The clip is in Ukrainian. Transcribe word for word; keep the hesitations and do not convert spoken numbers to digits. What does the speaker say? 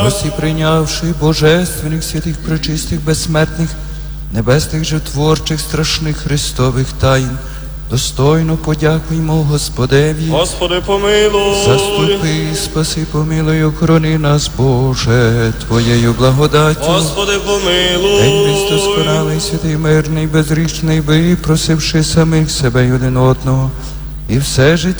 Усі прийнявши божественних, святих, пречистих, безсмертних, небесних, животворчих, страшних Христових тайн, достойно подякуємо Господеві. Господи, помилуй. Заступи, спаси, помилуй, охорони нас, Боже, Твоєю благодаттю. Господи, помилуй. День весь досконалий, святий, мирний, безрічний, випросивши самих себе й один одного, і все життя